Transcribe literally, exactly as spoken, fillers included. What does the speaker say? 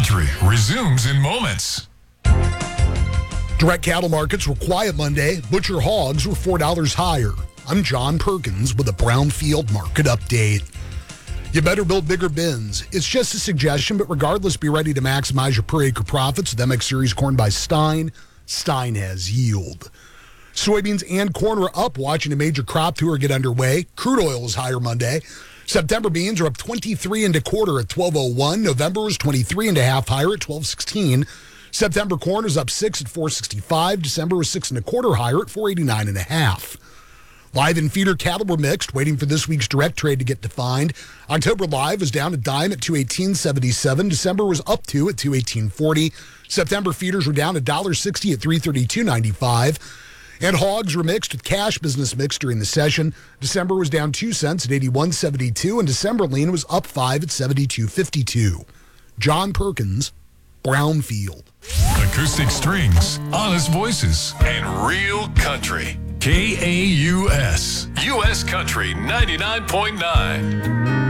Country resumes in moments. Direct cattle markets were quiet Monday. Butcher hogs were four dollars higher. I'm John Perkins with a Brownfield market update. You better build bigger bins. It's just a suggestion, but regardless, be ready to maximize your per acre profits with M X Series corn by Stein. Stein has yield. Soybeans and corn are up, watching a major crop tour get underway. Crude oil is higher Monday. September beans are up twenty-three and a quarter at twelve oh one. November is twenty-three and a half higher at twelve sixteen. September corn is up six at four sixty-five. December was six and a quarter higher at four eighty-nine and a half. Live and feeder cattle were mixed, waiting for this week's direct trade to get defined. October live was down a dime at two eighteen seventy-seven. December was up two at two eighteen forty. September feeders were down one dollar sixty at three thirty-two ninety-five. And hogs were mixed with cash business mix during the session. December was down two cents at eighty-one seventy-two, and December lean was up five at seventy-two fifty-two. John Perkins, Brownfield. Acoustic strings, honest voices, and real country. K A U S, U S Country ninety-nine point nine.